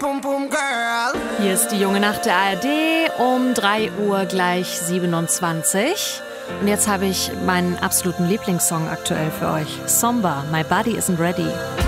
Boom Boom Girl. Hier ist die junge Nacht der ARD um 3 Uhr gleich 27. Und jetzt habe ich meinen absoluten Lieblingssong aktuell für euch. Somber, My Body Isn't Ready.